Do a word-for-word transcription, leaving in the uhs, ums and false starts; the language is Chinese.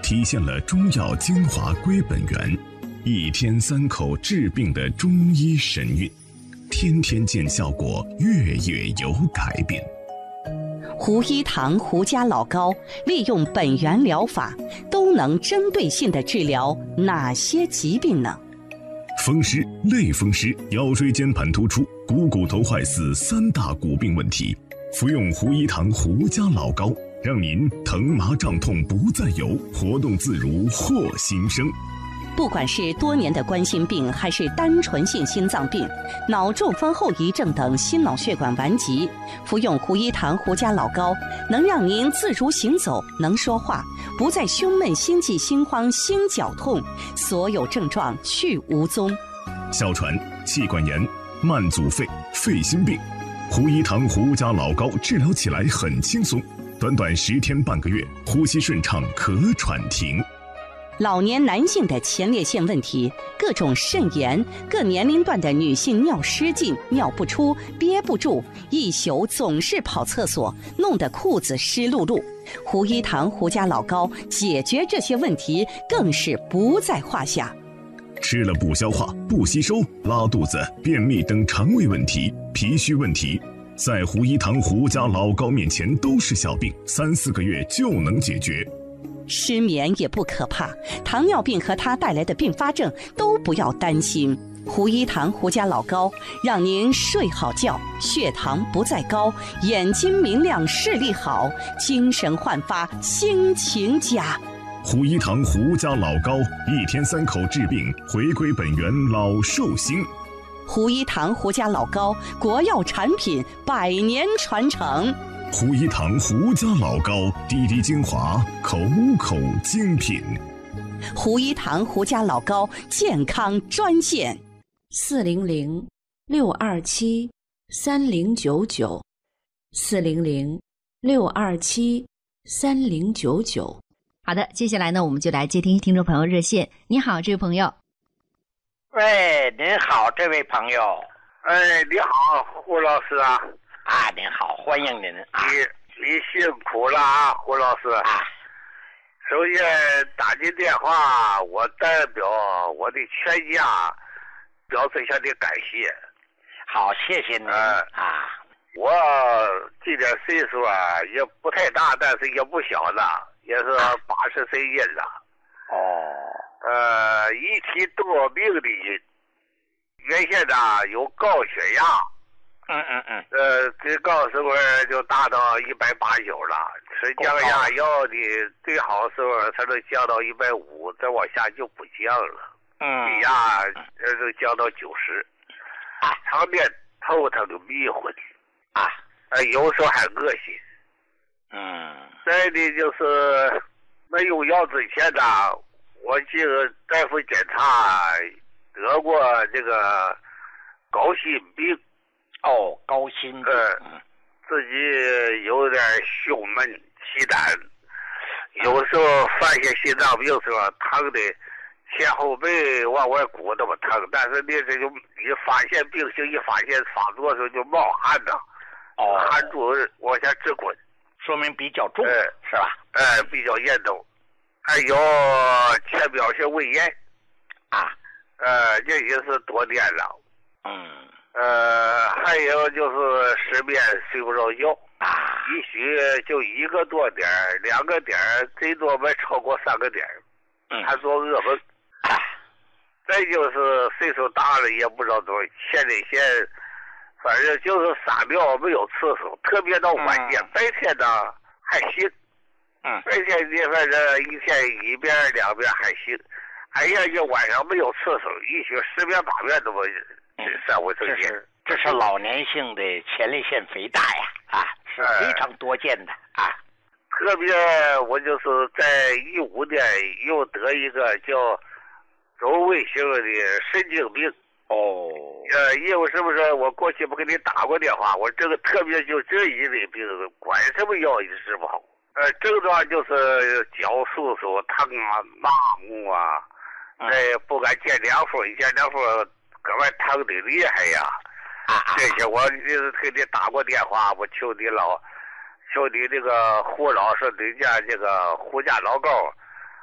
体现了中药精华归本源，一天三口治病的中医神韵，天天见效果，月月有改变。 胡一堂胡家老膏利用本源疗法，都能针对性地治疗哪些疾病呢？ 风湿、类风湿、腰椎间盘突出、股骨头坏死三大骨病问题，服用胡一堂胡家老膏，让您疼麻胀痛不再有，活动自如获新生。 不管是多年的冠心病，还是单纯性心脏病、脑中风后遗症等心脑血管顽疾，服用胡一堂胡家老膏，能让您自如行走，能说话，不再胸闷、心悸、心慌、心绞痛，所有症状去无踪。 哮喘、气管炎、慢阻肺、肺心病，胡一堂胡家老膏治疗起来很轻松，短短十天半个月，呼吸顺畅，咳喘停。 老年男性的前列腺问题，各种肾炎，各年龄段的女性尿失禁、尿不出、憋不住，一宿总是跑厕所，弄得裤子湿漉漉。胡一堂胡家老膏解决这些问题更是不在话下。 吃了不消化、不吸收、拉肚子、便秘等肠胃问题、脾虚问题，在胡一堂胡家老膏面前都是小病，三四个月就能解决。 失眠也不可怕，糖尿病和它带来的并发症都不要担心。胡一堂胡家老膏让您睡好觉，血糖不再高，眼睛明亮，视力好，精神焕发，心情佳。 胡一堂胡家老膏，一天三口治病，回归本源，老寿星。 胡一堂胡家老膏，国药产品，百年传承。 胡一堂胡家老膏，滴滴精华，口口精品。 胡一堂胡家老膏健康专线： 四零零六二七三零九九，四零零六二七三零九九。 好的，接下来呢，我们就来接听听众朋友热线。你好，这位朋友。 喂，您好，这位朋友。 哎，你好，胡老师啊。 啊，您好，欢迎您啊！ 你你辛苦了啊，胡老师啊！ 首先打你电话，我代表我的全家表示一下的感谢。 好，谢谢您、呃、啊！ 我今年岁数啊也不太大，但是也不小了，也是八十岁人了。 哦。 呃，一提多病的，原先呢有高血压。 嗯嗯嗯， 呃，最高时候就达到一百八九了，吃降压药的最好时候才能降到一百五，再往下就不降了。 嗯， 低压呃就降到九十，啊，常年头疼迷昏， 啊， 呃，有时候还恶心。 嗯， 再的就是没用药之前呢，我记得大夫检查得过这个高心病。 哦，高心病， 呃，自己有点胸闷气短，有时候发现心脏病时候疼的前后背往外鼓那么疼，但是你这就一发现病情，一发现发作的时候就冒汗呐， 哦， 汗珠往下直滚， 说明比较重， 呃、 是吧？ 哎、呃，比较严重，还有浅表性胃炎， 啊， 呃，这也是多年了， 嗯。 呃，还有就是失眠睡不着觉啊， 一许就一个多点两个点最多没超过三个点嗯， 还做噩梦。 啊， 再就是岁数大了也不知道多少前列腺，反正就是撒尿没有次数，特别到晚间，嗯、白天呢还行， 嗯， 白天你反正一天一遍两遍还行，哎呀，就晚上没有次数，一许十遍八遍都没。 嗯，这是这是老年性的前列腺肥大呀，啊，是非常多见的啊。 特别我就是在一五年又得一个叫周围性的神经病。 哦。 呃，因为什么说，我过去不给你打过电话，我这个特别就这一类病，管什么药也治不好。呃，症状就是脚簌簌疼啊、麻木啊，哎、嗯，不敢见凉风，一见凉风。搁外疼的厉害呀！ 啊， 这些我就是给你打过电话，我求你老，求你这个胡老师，你家这个胡家老高，